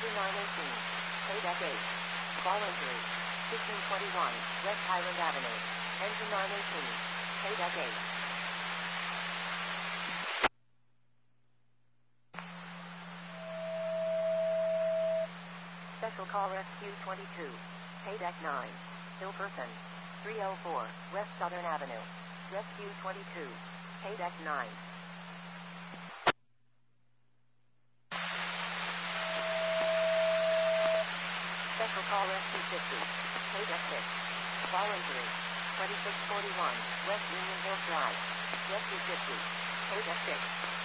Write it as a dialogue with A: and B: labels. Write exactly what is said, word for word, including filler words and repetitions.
A: Engine nine eighteen. Paydeck eight. Ball injury. fifteen twenty-one, West Highland Avenue. Engine nine eighteen. Paydeck eight. Special call Rescue twenty-two. Paydeck nine. Still person. three oh four, West Southern Avenue. Rescue twenty-two. Paydeck nine. Special call Rescue fifty. Paydeck six. Ball injury. twenty-six forty-one, West Union Hill Drive. Rescue fifty. Paydeck six.